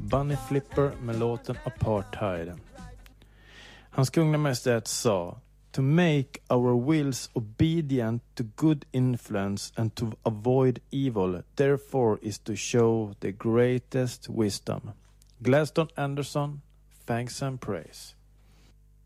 Bunny Flipper med låten Apartheid. Hans Kungliga Majestät sa: To make our wills obedient to good influence and to avoid evil, therefore is to show the greatest wisdom. Gladstone Anderson, thanks and praise.